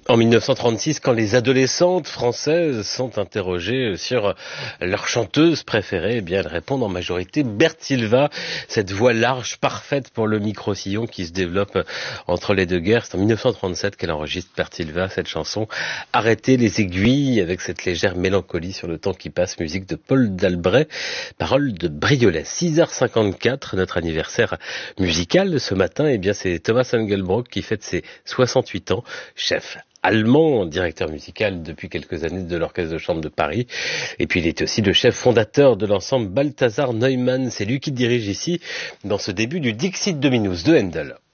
En 1936, quand les adolescentes françaises sont interrogées sur leur chanteuse préférée, eh bien elles répondent en majorité Berthe Silva, cette voix large, parfaite pour le micro-sillon qui se développe entre les deux guerres. C'est en 1937 qu'elle enregistre Berthe Silva, cette chanson Arrêtez les aiguilles, avec cette légère mélancolie sur le temps qui passe, musique de Paul Dalbret, paroles de Briolet. 6h54, notre anniversaire musical ce matin, eh bien c'est Thomas Engelbrock qui fête ses 68 ans, chef allemand, directeur musical depuis quelques années de l'Orchestre de Chambre de Paris. Et puis il est aussi le chef fondateur de l'ensemble Balthazar Neumann. C'est lui qui dirige ici dans ce début du Dixit Dominus de Handel.